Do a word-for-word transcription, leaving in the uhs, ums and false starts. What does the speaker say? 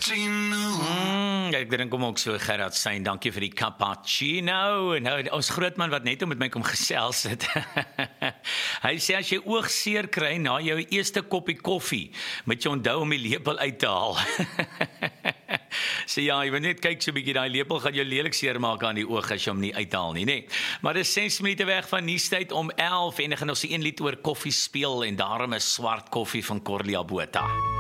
Mm, ek drink hom ook so, Gerard Stein, dankie vir die cappuccino. En nou, ons grootman wat net om met my kom gesels het. Hy sê as jy oogseer kry na jou eerste koppie koffie, moet jy onthou om die lepel uit te haal. Sê ja, jy moet net kyk so 'n bietjie, daai lepel gaan jou lelik seer maak aan die oog as jy hom nie uithaal nie, nee. Maar dis ses minute weg van nuustyd om elf en ek gaan ons een lied oor koffie speel en daarom is swart koffie van Corlia Botha.